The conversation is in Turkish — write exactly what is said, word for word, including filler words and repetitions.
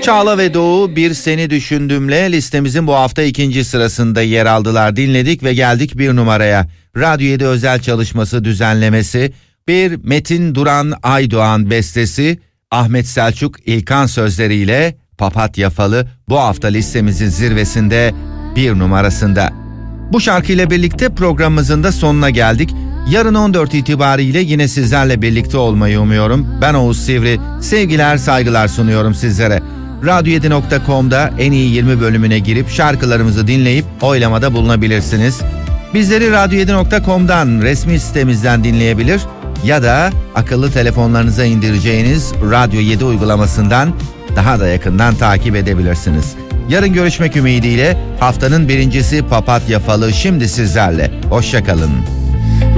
Çağla ve Doğu Bir Seni Düşündüm'le listemizin bu hafta ikinci sırasında yer aldılar. Dinledik ve geldik bir numaraya. Radyo yedi özel çalışması düzenlemesi, bir Metin Duran Aydoğan bestesi, Ahmet Selçuk İlkan sözleriyle Papatya Falı bu hafta listemizin zirvesinde bir numarasında. Bu şarkıyla birlikte programımızın da sonuna geldik. Yarın on dört itibariyle yine sizlerle birlikte olmayı umuyorum. Ben Oğuz Sivri, sevgiler saygılar sunuyorum sizlere. radyo yedi nokta com'da en iyi yirmi bölümüne girip şarkılarımızı dinleyip oylamada bulunabilirsiniz. Bizleri radyo yedi nokta com'dan resmi sitemizden dinleyebilir ya da akıllı telefonlarınıza indireceğiniz Radyo yedi uygulamasından daha da yakından takip edebilirsiniz. Yarın görüşmek ümidiyle haftanın birincisi Papatya Falı şimdi sizlerle. Hoşça kalın.